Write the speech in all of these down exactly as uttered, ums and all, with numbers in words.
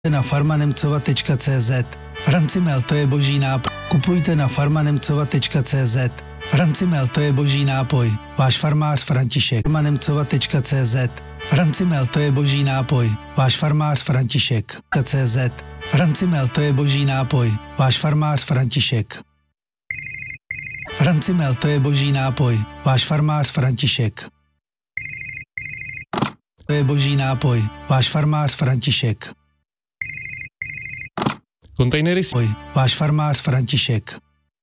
na farmanemcova tečka cé zet. Francimel, to je boží nápoj. Kupujte na farmanemcova tečka cé zet. Francimel, to je boží nápoj. Váš farmář František. farmanemcova tečka cé zet. Francimel, to je boží nápoj. Váš farmář František. .cz. Francimel, to je boží nápoj. Váš farmář František. Francimel, to je boží nápoj. Váš farmář František. To je boží nápoj. Váš farmář František. Kontejnery Váš farmář František.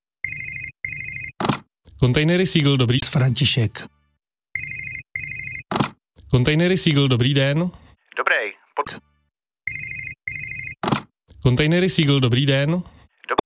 Kontejnery Seagull, dobrý František. Kontejnery Seagull, dobrý den. Dobrý. Pod... Kontejnery Seagull, dobrý den. Dob...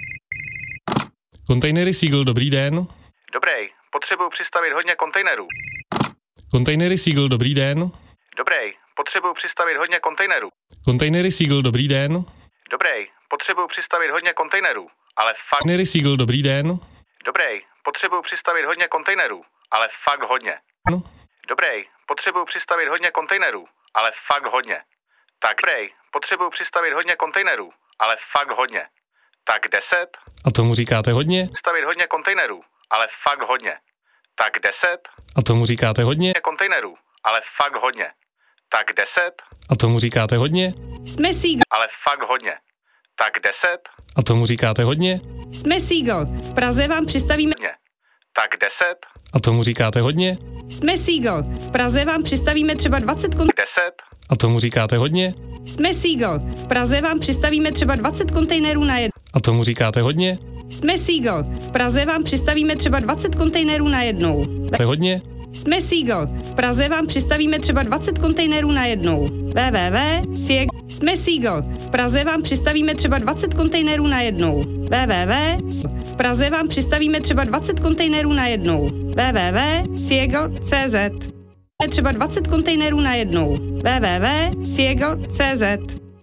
Kontejnery Seagull, dobrý den. Dobrý. Potřebuju přistavit hodně kontejnerů. Kontejnery Seagull, dobrý den. Dobrý. Potřebuju přistavit hodně kontejnerů. Kontejnery Seagull, dobrý den. Dobrý. Potřebuju přistavit hodně kontejnerů. Ale fakt... Kontejnery Seagull, dobrý den. Dobrý. Potřebuju přistavit hodně kontejnerů. Ale fakt hodně. No. Dobrý. Potřebuju přistavit hodně kontejnerů. Ale fakt hodně. Tak dobrý. Potřebuju přistavit hodně kontejnerů. Ale fakt hodně. Tak deset. A tomu říkáte hodně? Přistavit hodně kontejnerů. Ale fakt hodně. Tak deset. A tomu říkáte hodně? Kontejnerů. Ale fakt hodně. Tak deset. A tomu říkáte hodně? Jsme Seagull. Ale fakt hodně. Tak deset. A tomu říkáte hodně? Jsme Seagull. V Praze vám přistavíme... Tak deset. A tomu říkáte hodně? Jsme Seagull. V Praze vám přistavíme třeba dvacet kon... deset. A tomu říkáte hodně? Jsme Seagull. V Praze vám přistavíme třeba dvacet kontejnerů na jednou. A tomu říkáte hodně? Jsme Seagull. V Praze vám přistavíme třeba dvacet kontejnerů na jednou. To je hodně? Jsme Seagull. V Praze vám přistavíme třeba dvacet kontejnerů na jednou. www. Jsme Seagull. V Praze vám přistavíme třeba dvacet kontejnerů na jednou. www. V Praze vám přistavíme třeba dvacet kontejnerů na jednou. www. Seagull tečka cé zet. Třeba dvacet kontejnerů na jednou. www. Seagull tečka cé zet.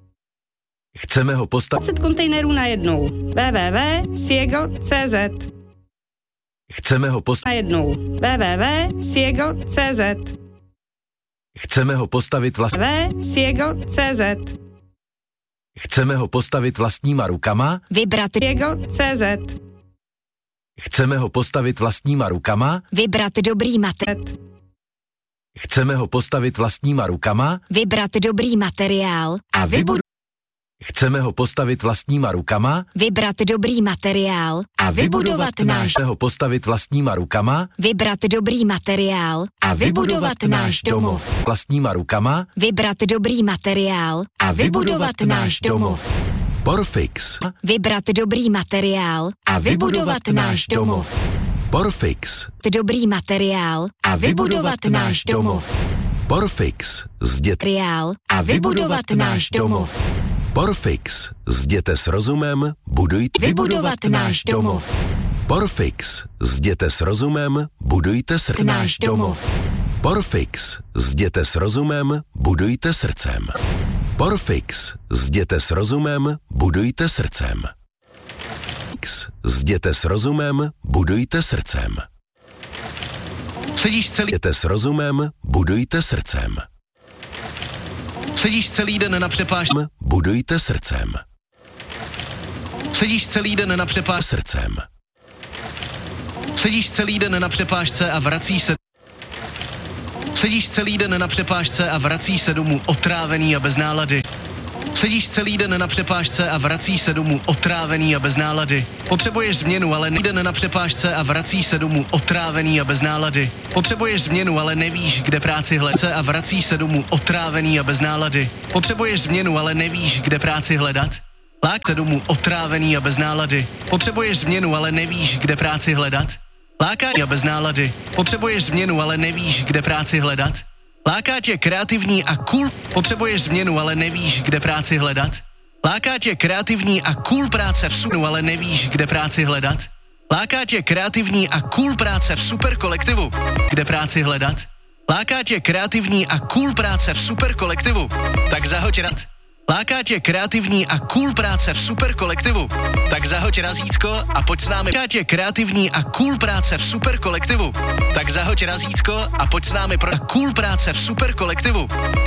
Chceme ho postavit. dvacet kontejnerů na jednou. www. Seagull tečka cé zet. Chceme ho postavit. Na jednou. www. Seagull tečka cé zet. Chceme ho postavit vlastní. www. Seagull tečka cé zet. Chceme ho postavit vlastníma rukama. Vybrat Seagull tečka cé zet. Chceme ho postavit vlastníma rukama. Vybrat dobrý materiál. Chceme ho postavit vlastníma rukama. Vybrat dobrý materiál a vybudovat. Chceme ho postavit vlastníma rukama. Vybrat dobrý materiál a vybudovat náš. Chceme ho postavit vlastníma rukama. Vybrat dobrý materiál a vybudovat náš domov. Vlastníma rukama. Vybrat dobrý materiál a vybudovat náš domov. Porfix. Vybrat dobrý materiál a vybudovat náš domov. Porfix. Dobrý materiál a vybudovat náš domov. Porfix. Zděte Materiál a vybudovat náš domov. Porfix. Zděte s rozumem, budujte. Vybudovat náš domov. Porfix. Zděte s rozumem, budujte srdce. Náš domov. Porfix. Zděte s rozumem, budujte srdcem. Porfix. Zděte s rozumem, budujte srdcem. Zděte s rozumem, budujte srdcem. Sedíš celý... Zděte s rozumem, budujte srdcem. Sedíš celý den na přepážce. Budujte srdcem. Sedíš celý den na přepážce. Srdcem. Sedíš celý den na přepážce a vracíš se... Sedíš celý den na přepážce a vracíš se domů otrávený a bez nálady. Sedíš celý den na přepážce a vracíš se domů otrávený a bez nálady. Potřebuješ změnu, ale nejden na přepážce a vracíš se domů otrávený a bez nálady. Potřebuješ změnu, ale nevíš, kde práci hledat a vracíš se domů otrávený a bez nálady. Potřebuješ změnu, ale nevíš, kde práci hledat. Lák se domů otrávený a bez nálady. Potřebuješ změnu, ale nevíš, kde práci hledat. Láká a bez nálady. Potřebuješ změnu, ale nevíš, kde práci hledat. Láká tě kreativní a cool. Potřebuješ změnu, ale nevíš, kde práci hledat. Láká tě kreativní a cool práce v sunu, ale nevíš, kde práci hledat. Láká tě kreativní a cool práce v super kolektivu, kde práci hledat. Láká tě kreativní a cool práce v super kolektivu, tak zahoď rad. Láká tě kreativní a cool práce v super kolektivu, tak zahoď razítko a pojď s námi. Láká tě kreativní a cool práce v super kolektivu, tak zahoď razítko a pojď s námi pro cool práce v super kolektivu.